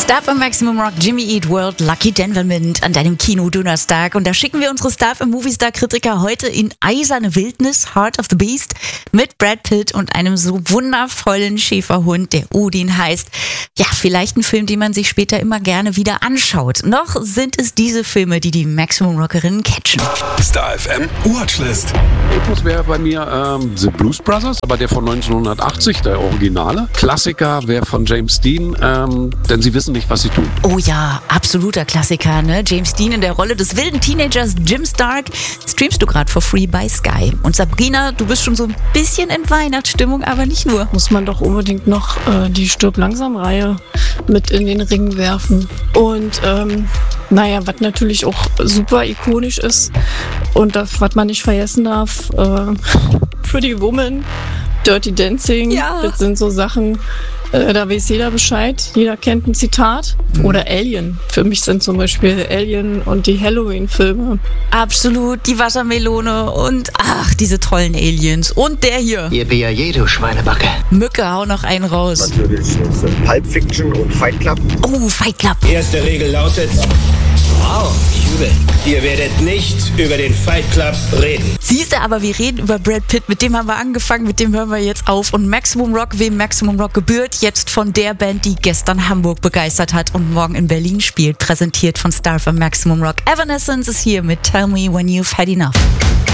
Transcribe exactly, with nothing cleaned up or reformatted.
Star für Maximum Rock, Jimmy Eat World, Lucky Denvermint an deinem Kino-Donnerstag. Und da schicken wir unsere Star für Movistar-Kritiker heute in eiserne Wildnis, Heart of the Beast, mit Brad Pitt und einem so wundervollen Schäferhund, der Odin heißt. Ja, vielleicht ein Film, den man sich später immer gerne wieder anschaut. Noch sind es diese Filme, die die Maximum Rockerinnen catchen. Star F M Watchlist. Epos wäre bei mir ähm, The Blues Brothers, aber der von neunzehnhundertachtzig, der Originale. Klassiker wäre von James Dean, ähm, denn sie wissen nicht, was sie tun. Oh ja, absoluter Klassiker, ne? James Dean in der Rolle des wilden Teenagers Jim Stark. Streamst du gerade for free bei Sky. Und Sabrina, du bist schon so ein bisschen in Weihnachtsstimmung, aber nicht nur. Muss man doch unbedingt noch äh, die Stirb-langsam-Reihe mit in den Ring werfen. Und ähm, naja, was natürlich auch super ikonisch ist und das, was man nicht vergessen darf, äh, Pretty Woman, Dirty Dancing, Ja. Das sind so Sachen, äh, da weiß jeder Bescheid, jeder kennt ein Zitat. Mhm. Oder Alien. Für mich sind zum Beispiel Alien und die Halloween-Filme. Absolut, die Wassermelone und ach, diese tollen Aliens. Und der hier. Ihr B A J, du Schweinebacke. Mücke, hau noch einen raus. Natürlich sind Pulp Fiction und Fight Club. Oh, Fight Club. Erste Regel lautet, wow, ich übe. Ihr werdet nicht über den Fight Club reden. Siehst du, aber wir reden über Brad Pitt, mit dem haben wir angefangen, mit dem hören wir jetzt auf. Und Maximum Rock, wem Maximum Rock gebührt, jetzt von der Band, die gestern Hamburg begeistert hat und morgen in Berlin spielt, präsentiert von Star für Maximum Rock. Evanescence ist hier mit Tell Me When You've Had Enough.